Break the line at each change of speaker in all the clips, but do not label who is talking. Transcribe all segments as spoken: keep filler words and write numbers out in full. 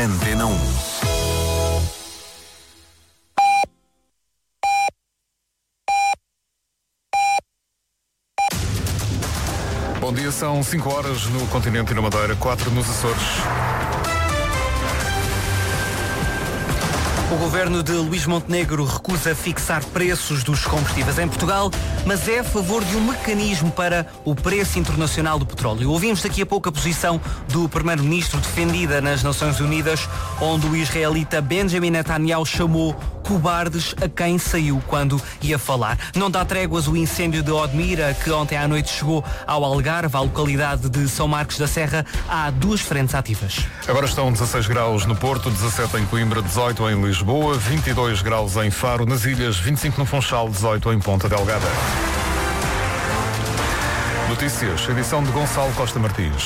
Antena um. Bom dia, são cinco horas no continente e na Madeira, quatro nos Açores.
O governo de Luís Montenegro recusa fixar preços dos combustíveis em Portugal, mas é a favor de um mecanismo para o preço internacional do petróleo. Ouvimos daqui a pouco a posição do primeiro-ministro defendida nas Nações Unidas, onde o israelita Benjamin Netanyahu chamou cobardes a quem saiu quando ia falar. Não dá tréguas o incêndio de Odmira, que ontem à noite chegou ao Algarve, à localidade de São Marcos da Serra. Há duas frentes ativas.
Agora estão dezasseis graus no Porto, dezassete em Coimbra, dezoito em Lisboa, vinte e dois graus em Faro, nas Ilhas, vinte e cinco no Funchal, dezoito em Ponta Delgada. Notícias, edição de Gonçalo Costa Martins.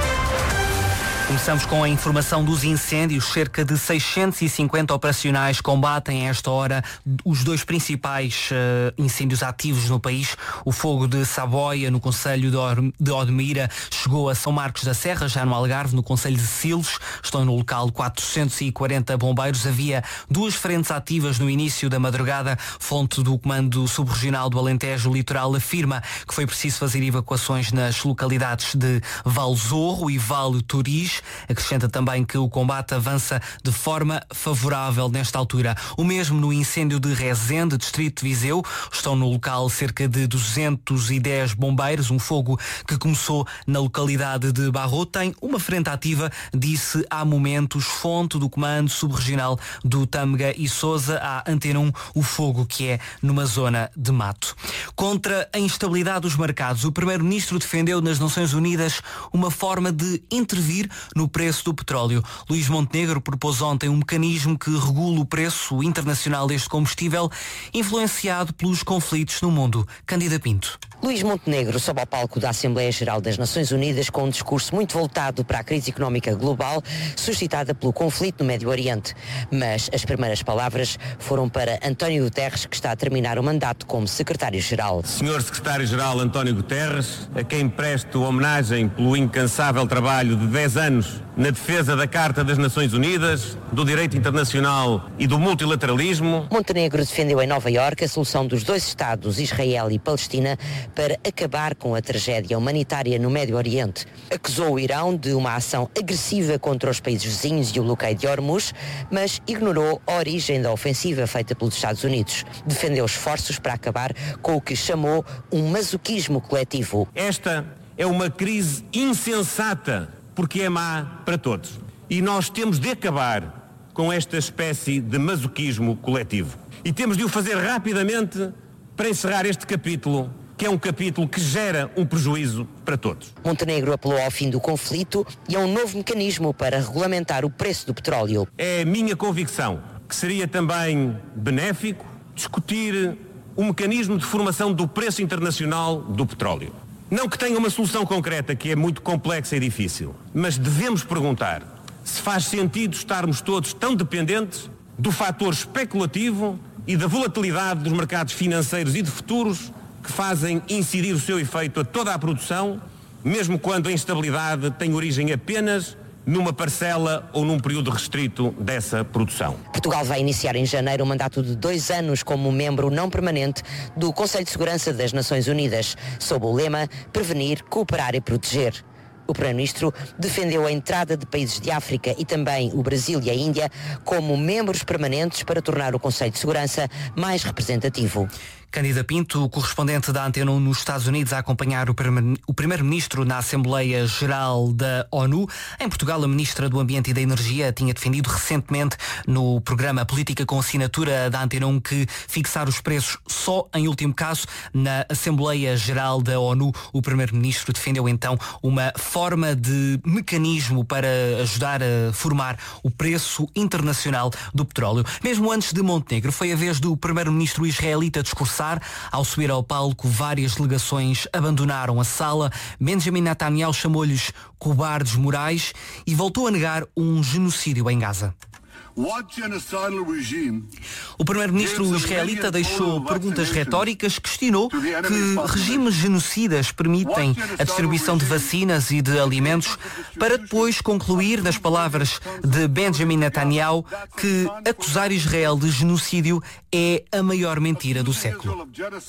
Começamos com a informação dos incêndios. Cerca de seiscentos e cinquenta operacionais combatem a esta hora os dois principais uh, incêndios ativos no país. O fogo de Saboia, no concelho de Odmira, chegou a São Marcos da Serra, já no Algarve, no concelho de Silos. Estão no local quatrocentos e quarenta bombeiros. Havia duas frentes ativas no início da madrugada. Fonte do Comando Subregional do Alentejo Litoral afirma que foi preciso fazer evacuações nas localidades de Valzorro e Vale Turis. Acrescenta também que o combate avança de forma favorável nesta altura. O mesmo no incêndio de Rezende, distrito de Viseu. Estão no local cerca de duzentos e dez bombeiros. Um fogo que começou na localidade de Barro. Tem uma frente ativa, disse há momentos fonte do Comando Subregional do Tâmega e Sousa à Antena um, o fogo que é numa zona de mato. Contra a instabilidade dos mercados, o primeiro-ministro defendeu nas Nações Unidas uma forma de intervir no preço do petróleo. Luís Montenegro propôs ontem um mecanismo que regula o preço internacional deste combustível, influenciado pelos conflitos no mundo. Cândida Pinto.
Luís Montenegro sobe ao palco da Assembleia Geral das Nações Unidas com um discurso muito voltado para a crise económica global suscitada pelo conflito no Médio Oriente. Mas as primeiras palavras foram para António Guterres, que está a terminar o mandato como secretário-geral.
senhor secretário-geral António Guterres, a quem presto homenagem pelo incansável trabalho de dez anos na defesa da Carta das Nações Unidas, do direito internacional e do multilateralismo.
Montenegro defendeu em Nova Iorque a solução dos dois Estados, Israel e Palestina, para acabar com a tragédia humanitária no Médio Oriente. Acusou o Irão de uma ação agressiva contra os países vizinhos e o bloqueio de Hormuz, mas ignorou a origem da ofensiva feita pelos Estados Unidos. Defendeu esforços para acabar com o que chamou um masoquismo coletivo.
Esta é uma crise insensata, porque é má para todos. E nós temos de acabar com esta espécie de masoquismo coletivo. E temos de o fazer rapidamente para encerrar este capítulo, que é um capítulo que gera um prejuízo para todos.
Montenegro apelou ao fim do conflito e a um novo mecanismo para regulamentar o preço do petróleo.
É a minha convicção que seria também benéfico discutir o mecanismo de formação do preço internacional do petróleo. Não que tenha uma solução concreta, que é muito complexa e difícil, mas devemos perguntar se faz sentido estarmos todos tão dependentes do fator especulativo e da volatilidade dos mercados financeiros e de futuros que fazem incidir o seu efeito a toda a produção, mesmo quando a instabilidade tem origem apenas numa parcela ou num período restrito dessa produção.
Portugal vai iniciar em janeiro um mandato de dois anos como membro não permanente do Conselho de Segurança das Nações Unidas, sob o lema Prevenir, Cooperar e Proteger. O Primeiro-Ministro defendeu a entrada de países de África e também o Brasil e a Índia como membros permanentes para tornar o Conselho de Segurança mais representativo.
Cândida Pinto, correspondente da Antena um nos Estados Unidos, a acompanhar o Primeiro-Ministro na Assembleia Geral da ONU. Em Portugal, a Ministra do Ambiente e da Energia tinha defendido recentemente no programa Política com Assinatura da Antena um que fixar os preços só em último caso. Na Assembleia Geral da ONU, o Primeiro-Ministro defendeu então uma forma de mecanismo para ajudar a formar o preço internacional do petróleo. Mesmo antes de Montenegro, foi a vez do Primeiro-Ministro israelita discursar. Ao subir ao palco, várias delegações abandonaram a sala. Benjamin Netanyahu chamou-lhes cobardes morais e voltou a negar um genocídio em Gaza. O primeiro-ministro israelita deixou perguntas retóricas, questionou que regimes genocidas permitem a distribuição de vacinas e de alimentos, para depois concluir, nas palavras de Benjamin Netanyahu, que acusar Israel de genocídio é a maior mentira do século.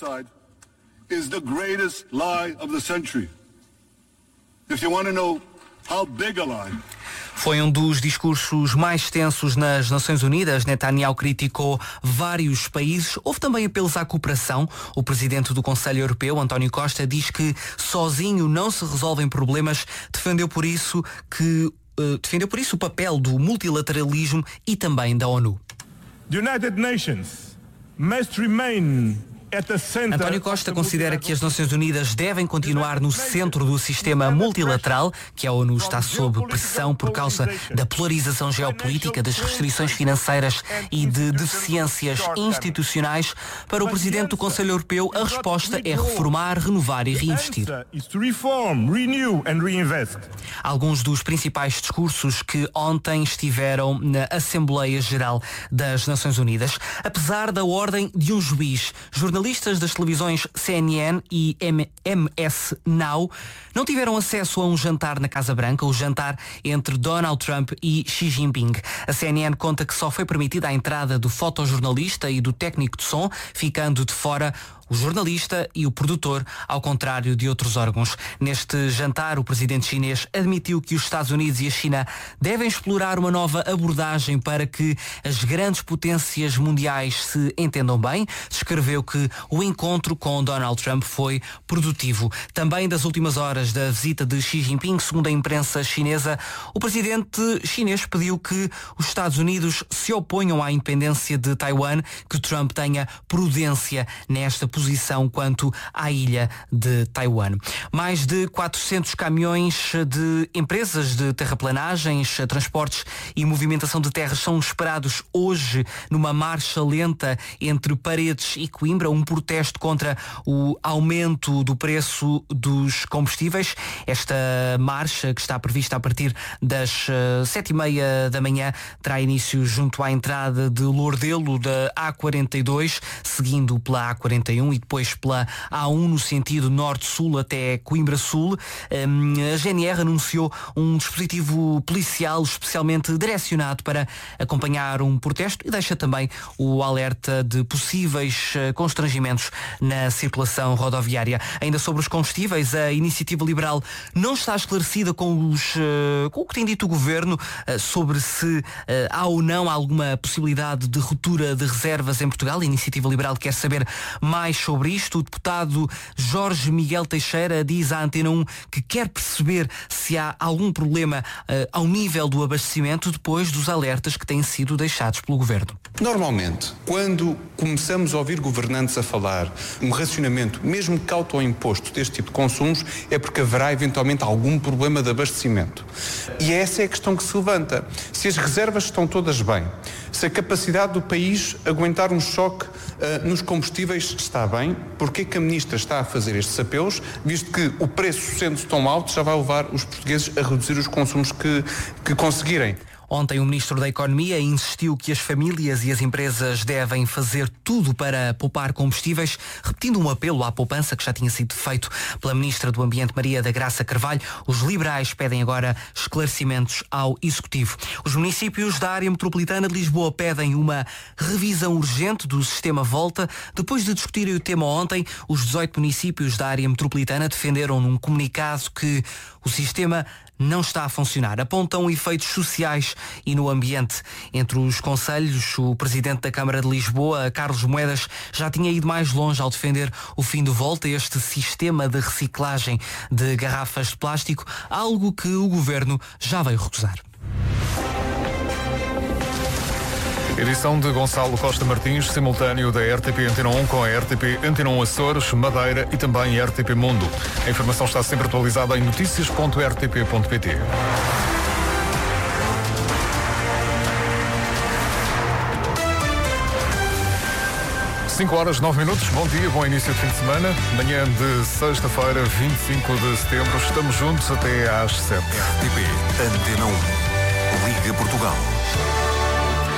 Foi um dos discursos mais tensos nas Nações Unidas. Netanyahu criticou vários países. Houve também apelos à cooperação. O presidente do Conselho Europeu, António Costa, diz que sozinho não se resolvem problemas. Defendeu por isso que uh, defendeu por isso o papel do multilateralismo e também da ONU.
The United Nations must remain.
António Costa considera que as Nações Unidas devem continuar no centro do sistema multilateral, que a ONU está sob pressão por causa da polarização geopolítica, das restrições financeiras e de deficiências institucionais. Para o Presidente do Conselho Europeu, a resposta é reformar, renovar e reinvestir. Alguns dos principais discursos que ontem estiveram na Assembleia Geral das Nações Unidas. Apesar da ordem de um juiz, jornalistas Jornalistas das televisões C N N e M S Now não tiveram acesso a um jantar na Casa Branca, o jantar entre Donald Trump e Xi Jinping. A C N N conta que só foi permitida a entrada do fotojornalista e do técnico de som, ficando de fora o jornalista e o produtor, ao contrário de outros órgãos. Neste jantar, o presidente chinês admitiu que os Estados Unidos e a China devem explorar uma nova abordagem para que as grandes potências mundiais se entendam bem. Descreveu que o encontro com Donald Trump foi produtivo. Também das últimas horas da visita de Xi Jinping, segundo a imprensa chinesa, o presidente chinês pediu que os Estados Unidos se oponham à independência de Taiwan, que Trump tenha prudência nesta posição quanto à ilha de Taiwan. Mais de quatrocentos caminhões de empresas de terraplanagens, transportes e movimentação de terras são esperados hoje numa marcha lenta entre Paredes e Coimbra, um protesto contra o aumento do preço dos combustíveis. Esta marcha, que está prevista a partir das uh, sete e meia da manhã, terá início junto à entrada de Lourdelo da A quarenta e dois, seguindo pela A quarenta e um e depois pela A um no sentido norte-sul até Coimbra-Sul. A G N R anunciou um dispositivo policial especialmente direcionado para acompanhar um protesto e deixa também o alerta de possíveis constrangimentos na circulação rodoviária. Ainda sobre os combustíveis, a Iniciativa Liberal não está esclarecida com, os, com o que tem dito o Governo sobre se há ou não alguma possibilidade de ruptura de reservas em Portugal. A Iniciativa Liberal quer saber mais sobre isto. O deputado Jorge Miguel Teixeira diz à Antena um que quer perceber se há algum problema uh, ao nível do abastecimento depois dos alertas que têm sido deixados pelo Governo.
Normalmente, quando começamos a ouvir governantes a falar um racionamento, mesmo cauto ao imposto deste tipo de consumos, é porque haverá eventualmente algum problema de abastecimento. E essa é a questão que se levanta. Se as reservas estão todas bem, se a capacidade do país aguentar um choque uh, nos combustíveis está bem, porque é que a Ministra está a fazer estes apelos, visto que o preço, sendo tão alto, já vai levar os portugueses a reduzir os consumos que, que conseguirem.
Ontem o Ministro da Economia insistiu que as famílias e as empresas devem fazer tudo para poupar combustíveis, repetindo um apelo à poupança que já tinha sido feito pela Ministra do Ambiente, Maria da Graça Carvalho. Os liberais pedem agora esclarecimentos ao Executivo. Os municípios da área metropolitana de Lisboa pedem uma revisão urgente do sistema Volta. Depois de discutirem o tema ontem, os dezoito municípios da área metropolitana defenderam num comunicado que o sistema não está a funcionar. Apontam efeitos sociais e no ambiente. Entre os concelhos, o Presidente da Câmara de Lisboa, Carlos Moedas, já tinha ido mais longe ao defender o fim do Volta, este sistema de reciclagem de garrafas de plástico, algo que o Governo já veio recusar.
Edição de Gonçalo Costa Martins, simultâneo da R T P Antena um com a R T P Antena um Açores, Madeira e também R T P Mundo. A informação está sempre atualizada em notícias ponto r t p ponto p t. cinco horas, nove minutos, bom dia, bom início de fim de semana. Manhã de sexta-feira, vinte e cinco de setembro, estamos juntos até às sete.
R T P Antena um, Liga Portugal.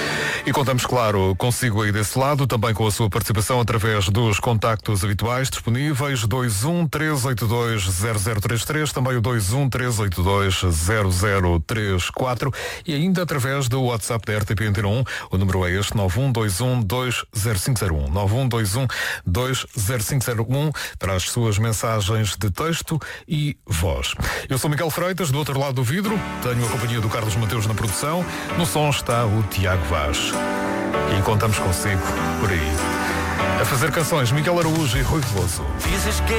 E contamos, claro, consigo aí desse lado, também com a sua participação através dos contactos habituais disponíveis, dois um três oito dois zero zero três três, também o dois um três oito dois zero zero três quatro e ainda através do WhatsApp da R T P Antena um, o número é este, nove um dois um dois zero cinco zero um, nove um dois um dois zero cinco zero um, para as suas mensagens de texto e voz. Eu sou Miguel Freitas, do outro lado do vidro, tenho a companhia do Carlos Mateus na produção, no som está o Tiago Vaz. E contamos consigo por aí. A fazer canções, Miguel Araújo e Rui Veloso.